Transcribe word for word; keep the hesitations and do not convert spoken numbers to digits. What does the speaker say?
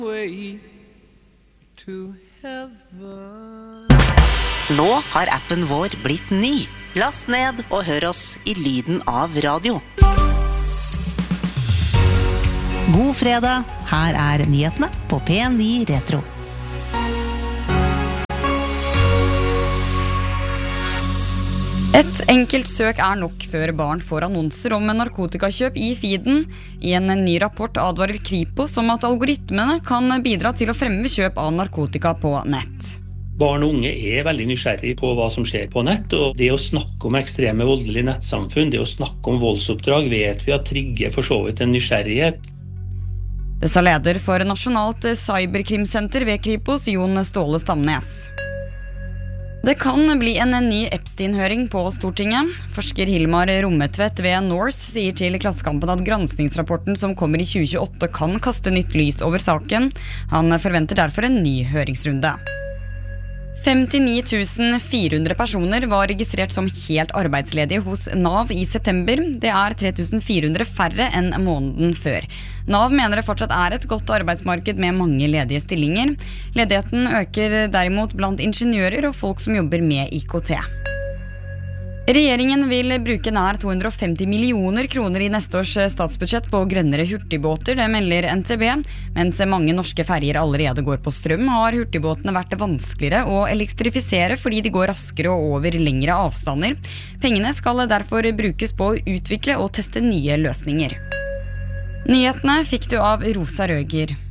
Nå har appen vår blitt ny. Last ned og hør oss i lyden av radio. God fredag, her er nyhetene på P ni Retro. Et enkelt søk er nok før barn får annonser om narkotikakjøp i feeden. I en ny rapport advarer Kripos om at algoritmene kan bidra til å fremme kjøp av narkotika på nett. Barn og unge er veldig nysgjerrig på hva som skjer på nett, og det å snakke om ekstreme voldelige nettsamfunn, det å snakke om voldsoppdrag, vet vi at trigger for så vidt en nysgjerrighet. Det sa leder for Nasjonalt Cyberkrimsenter ved Kripos, Jon Ståle Stamnes. Det kan bli en ny Epstein-høring på Stortinget. Forsker Hilmar Rommetvedt ved Norse sier til Klassekampen at granskningsrapporten som kommer i tjue tjueåtte kan kaste nytt lys over saken. Han forventer derfor en ny høringsrunde. femtini tusen fire hundre personer var registrert som helt arbeidsledige hos Nav i september. Det er tre tusen fire hundre færre enn måneden før. Nav mener det fortsatt er et godt arbeidsmarked med mange ledige stillinger. Ledigheten øker derimot blant ingeniører og folk som jobber med I K T. Regjeringen vil bruke nær to hundre og femti millioner kroner i neste års statsbudsjett på grønnere hurtigbåter, det melder N T B. Mens mange norske ferger allerede går på strøm, har hurtigbåtene vært vanskeligere å elektrifisere fordi de går raskere og over lengre avstander. Pengene skal derfor brukes på å utvikle og teste nye løsninger. Nyhetene fikk du av Rosa Røger.